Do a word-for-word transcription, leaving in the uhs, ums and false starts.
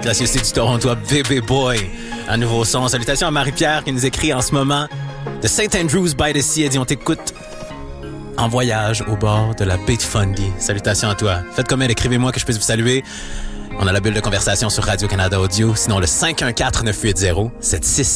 gracieuseté du Torontois Baby Boy. Un nouveau son. Salutations à Marie-Pierre qui nous écrit en ce moment de Saint Andrews by the Sea. Elle dit on t'écoute en voyage au bord de la baie de Fundy. Salutations à toi. Faites comme elle, écrivez-moi que je puisse vous saluer. On a la bulle de conversation sur Radio-Canada Audio. Sinon, le cinq un quatre neuf huit zéro sept six